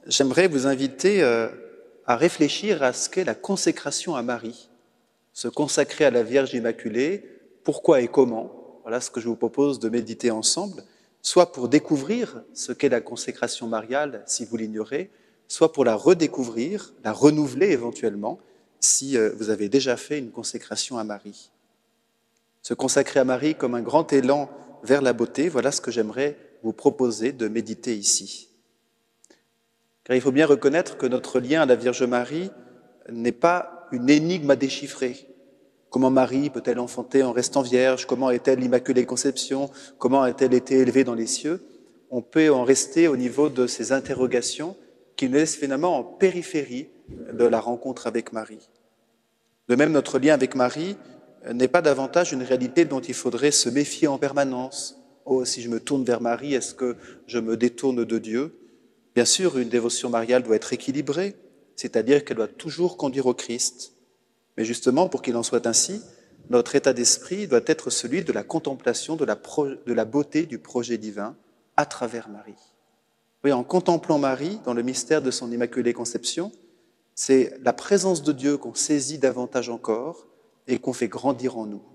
J'aimerais vous inviter à réfléchir à ce qu'est la consécration à Marie. Se consacrer à la Vierge Immaculée, pourquoi et comment, voilà ce que je vous propose de méditer ensemble, soit pour découvrir ce qu'est la consécration mariale, si vous l'ignorez, soit pour la redécouvrir, la renouveler éventuellement, si vous avez déjà fait une consécration à Marie. Se consacrer à Marie comme un grand élan vers la beauté, voilà ce que j'aimerais vous proposer de méditer ici. Car il faut bien reconnaître que notre lien à la Vierge Marie n'est pas une énigme à déchiffrer. Comment Marie peut-elle enfanter en restant vierge? Comment est-elle l'Immaculée Conception? Comment a-t-elle été élevée dans les cieux? On peut en rester au niveau de ces interrogations qui nous laissent finalement en périphérie de la rencontre avec Marie. De même, notre lien avec Marie n'est pas davantage une réalité dont il faudrait se méfier en permanence. Oh, si je me tourne vers Marie, est-ce que je me détourne de Dieu? Bien sûr, une dévotion mariale doit être équilibrée, c'est-à-dire qu'elle doit toujours conduire au Christ. Mais justement, pour qu'il en soit ainsi, notre état d'esprit doit être celui de la contemplation de la beauté du projet divin à travers Marie. Oui, en contemplant Marie dans le mystère de son Immaculée Conception, c'est la présence de Dieu qu'on saisit davantage encore et qu'on fait grandir en nous.